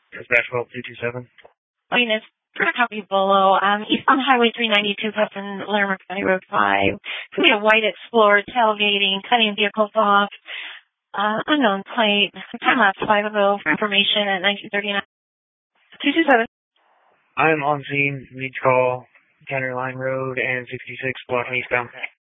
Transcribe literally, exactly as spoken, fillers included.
Dispatch twelve two two seven. Venus, copy below. Um, east on Highway three ninety-two, passing Larimer County Road five. Could be a white Explorer tailgating, cutting vehicles off. Uh, unknown plate. Time lapse five ago for information at nineteen thirty-nine. two two seven. I'm on scene. Need to call County Line Road and sixty-six blocking eastbound.